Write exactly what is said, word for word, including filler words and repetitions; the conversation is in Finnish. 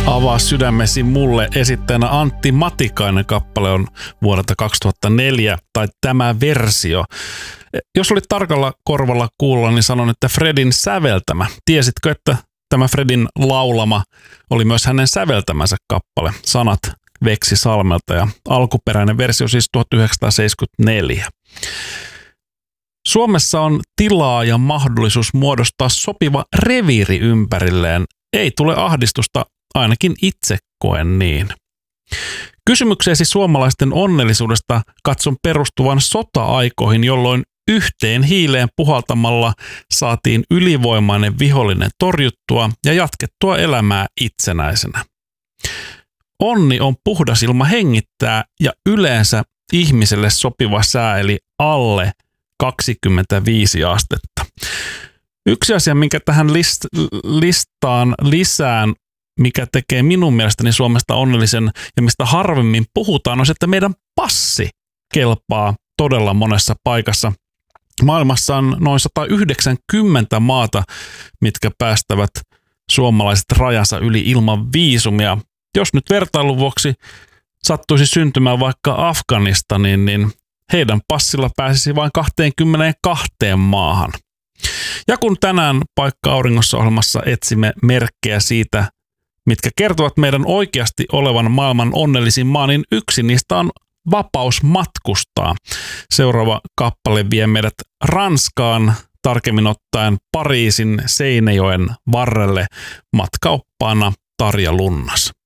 Avaa sydämesi mulle -esittäjänä Antti Matikainen. Kappale on vuodelta kaksituhattaneljä, tai tämä versio. Jos olit tarkalla korvalla kuulla, niin sanon, että Fredin säveltämä. Tiesitkö, että tämä Fredin laulama oli myös hänen säveltämänsä kappale? Sanat Veksi Salmelta ja alkuperäinen versio siis tuhatyhdeksänsataaseitsemänkymmentäneljä. Suomessa on tilaa ja mahdollisuus muodostaa sopiva reviiri ympärilleen. Ei tule ahdistusta, ainakin itse koen niin. Kysymykseesi suomalaisten onnellisuudesta katson perustuvan sota-aikoihin, jolloin yhteen hiileen puhaltamalla saatiin ylivoimainen vihollinen torjuttua ja jatkettua elämää itsenäisenä. Onni on puhdas ilma hengittää ja yleensä ihmiselle sopiva sää, eli alle kaksikymmentäviisi astetta. Yksi asia, minkä tähän list- listaan lisään, mikä tekee minun mielestäni Suomesta onnellisen ja mistä harvemmin puhutaan, on se, että meidän passi kelpaa todella monessa paikassa. Maailmassa on noin sata yhdeksänkymmentä maata, mitkä päästävät suomalaiset rajansa yli ilman viisumia. Jos nyt vertailun vuoksi sattuisi syntymään vaikka Afganistaniin, niin heidän passilla pääsisi vain kaksikymmentäkaksi maahan. Ja kun tänään Paikka auringossa -ohjelmassa etsimme merkkejä siitä, mitkä kertovat meidän oikeasti olevan maailman onnellisin maa, niin yksi niistä on vapaus matkustaa. Seuraava kappale vie meidät Ranskaan, tarkemmin ottaen Pariisin Seinäjoen varrelle, matkaoppaana Tarja Lunnas.